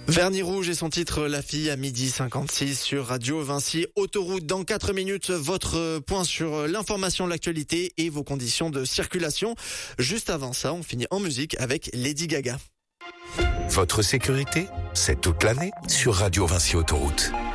Vernis rouge et son titre La fille à 12h56 sur Radio Vinci Autoroute. Dans 4 minutes, votre point sur l'information, l'actualité et vos conditions de circulation. Juste avant ça, on finit en musique avec Lady Gaga. Votre sécurité, c'est toute l'année sur Radio Vinci Autoroute.